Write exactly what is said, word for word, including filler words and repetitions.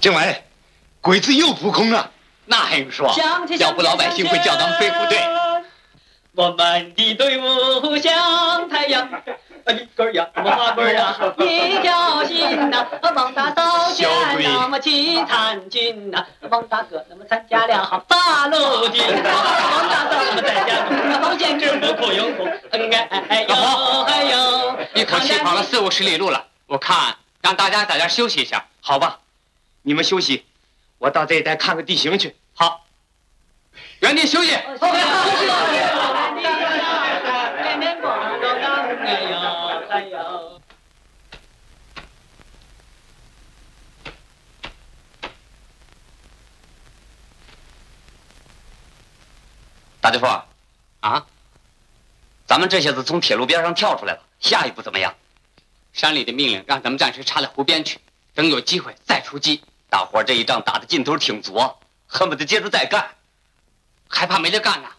政委，鬼子又扑空了。 那还用说？要不老百姓会叫咱们飞虎队。 我们的队伍像太阳，一根呀，那么花根呀，一条心呐，王大刀剑那么去参军呐，王大哥那么参加了好八路军，王大刀那么在家那方见之不可有苦，哎呦哎呦， 一口气跑了四五十里路了，我看让大家在这儿休息一下， 好吧？你们休息，我到这一带看个地形去。 好，原地休息。大舅父，啊，咱们这下子从铁路边上跳出来了，下一步怎么样？山里的命令让咱们暂时插到湖边去，等有机会再出击。大伙这一仗打的劲头挺足，恨不得接着再干，还怕没得干呢。